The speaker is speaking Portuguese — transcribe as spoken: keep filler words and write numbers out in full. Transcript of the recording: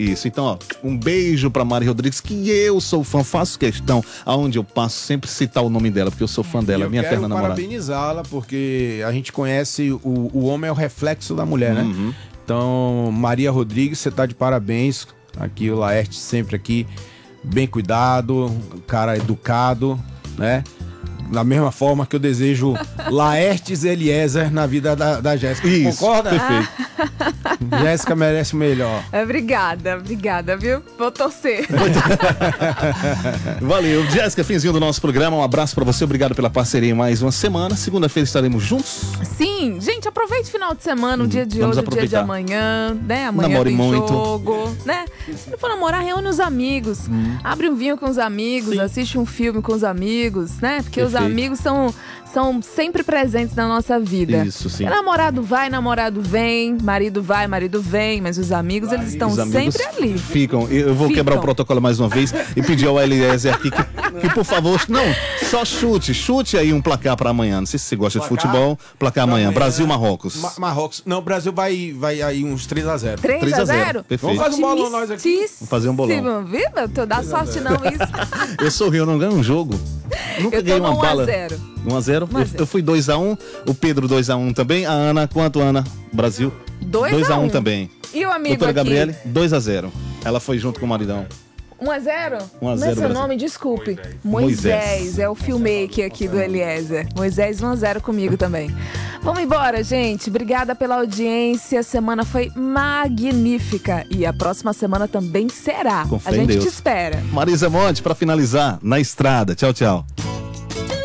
Isso, então, ó, um beijo pra Mari Rodrigues, que eu sou fã, faço questão, aonde eu passo, sempre citar o nome dela, porque eu sou fã dela, minha eterna namorada. Eu quero parabenizá-la, porque a gente conhece, o, o homem é o reflexo da mulher, né? Uhum. Então, Maria Rodrigues, você tá de parabéns. Aqui o Laerte sempre aqui, bem cuidado, cara educado, né? Da mesma forma que eu desejo Laertes Eliezer na vida da, da Jéssica. Isso, concorda? perfeito. Jéssica merece o melhor. Obrigada, obrigada, viu? Vou torcer. Valeu, Jéssica, finzinho do nosso programa, um abraço pra você, obrigado pela parceria em mais uma semana. Segunda-feira estaremos juntos. Sim, gente, aproveite o final de semana, o dia de Vamos hoje, o dia de aproveitar. amanhã, né? Amanhã Namore tem muito. jogo, né? Se não for namorar, reúne os amigos. Hum. Abre um vinho com os amigos, Sim. assiste um filme com os amigos, né? Porque os Perfeito. amigos são, são sempre presentes na nossa vida. Isso, sim. E namorado vai, namorado vem, marido vai, marido vem, mas os amigos, eles estão Os amigos sempre ali. Ficam. Eu vou Ficam. quebrar o protocolo mais uma vez e pedir ao Eliezer aqui que, que, por favor, não, só chute, chute aí um placar pra amanhã. Não sei se você gosta Placar? de futebol, placar amanhã. Amanhã. Brasil, Marrocos. Ma Marrocos. Não, o Brasil vai, vai aí uns três a zero. três a zero? Perfeito. Vamos fazer um bolão nós aqui. Vamos fazer um bolão. Viva, tu dá sorte não isso. Eu sou Rio, eu não ganho um jogo. Nunca Eu tô ganhei uma no um a bala. zero. um a zero? um a Eu, zero. eu fui dois a um, o Pedro dois a um também, a Ana, quanto Ana? Brasil? dois a um um também. E o amigo Doutora aqui? Gabriele, dois a zero. Ela foi junto com o maridão. um a zero? um a zero, Não é seu Brasil. nome? Desculpe. Moisés. Moisés. É o filmmaker aqui do Eliezer. Moisés um a zero comigo também. Vamos embora, gente. Obrigada pela audiência. A semana foi magnífica. E a próxima semana também será. Com fé a em gente Deus. te espera. Marisa Monte, pra finalizar, na estrada. Tchau, tchau.